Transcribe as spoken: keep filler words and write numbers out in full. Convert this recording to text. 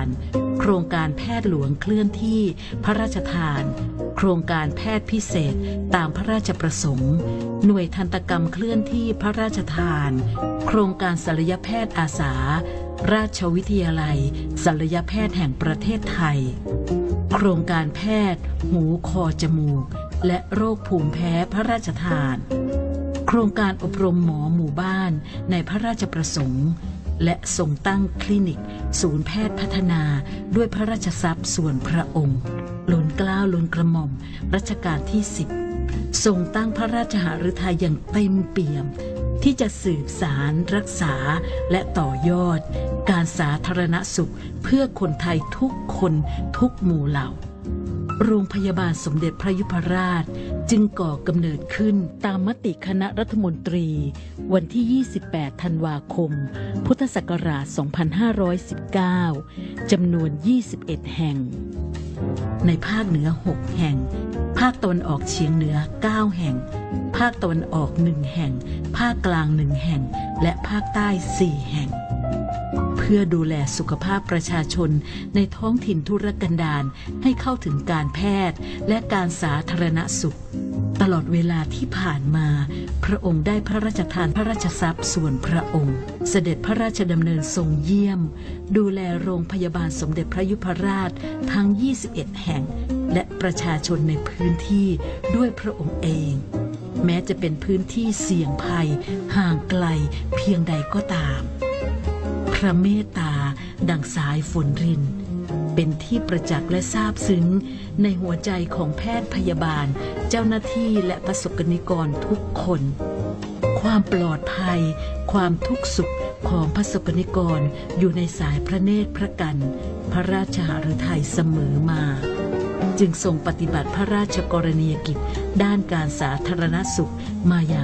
โครงการแพทย์หลวงเคลื่อนที่พระราชทานโครงการแพทย์พิเศษตามพระราชประสงค์หน่วยทันตกรรมเคลื่อนที่พระราชทานโครงการศัลยแพทย์อาสาราชวิทยาลัยศัลยแพทย์แห่งประเทศไทยโครงการแพทย์หูคอจมูกและโรคภูมิแพ้พระราชทานโครงการอบรมหมอหมู่บ้านในพระราชประสงค์และทรงตั้งคลินิกศูนย์แพทย์พัฒนาด้วยพระราชทรัพย์ส่วนพระองค์ล้นเกล้าล้นกระหม่อมรัชกาลที่สิบทรงตั้งพระราชหฤทัยอย่างเต็มเปี่ยมที่จะสืบสารรักษาและต่อยอดการสาธารณสุขเพื่อคนไทยทุกคนทุกหมู่เหล่าโรงพยาบาลสมเด็จพระยุพราชจึงก่อกำเนิดขึ้นตามมติคณะรัฐมนตรีวันที่ยี่สิบแปดธันวาคมพุทธศักราชสองพันห้าร้อยสิบเก้าจำนวนยี่สิบเอ็ดแห่งในภาคเหนือหกแห่งภาคตะวันออกเฉียงเหนือเก้าแห่งภาคตะวันออกหนึ่งแห่งภาคกลางหนึ่งแห่งและภาคใต้สี่แห่งเพื่อดูแลสุขภาพประชาชนในท้องถิ่นทุรกันดารให้เข้าถึงการแพทย์และการสาธารณสุขตลอดเวลาที่ผ่านมาพระองค์ได้พระราชทานพระราชทรัพย์ส่วนพระองค์เสด็จพระราชดำเนินทรงเยี่ยมดูแลโรงพยาบาลสมเด็จพระยุพราชทั้งยี่สิบเอ็ดแห่งและประชาชนในพื้นที่ด้วยพระองค์เองแม้จะเป็นพื้นที่เสี่ยงภัยห่างไกลเพียงใดก็ตามพระเมตตาดังสายฝนรินเป็นที่ประจักษ์และซาบซึ้งในหัวใจของแพทย์พยาบาลเจ้าหน้าที่และประสบนิกรทุกคนความปลอดภัยความทุกข์สุขของประสบนิกรอยู่ในสายพระเนตรพระกันพระราชหฤทัยเสมอมาจึงทรงปฏิบัติพระราชกรณียกิจด้านการสาธารณสุขมาอย่าง